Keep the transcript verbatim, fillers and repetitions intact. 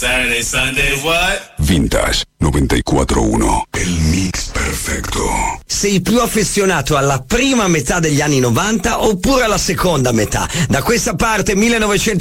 Saturday, Sunday, what? Vintage novantaquattro uno. Il mix perfetto. Sei più affezionato alla prima metà degli anni novanta oppure alla seconda metà? Da questa parte millenovecento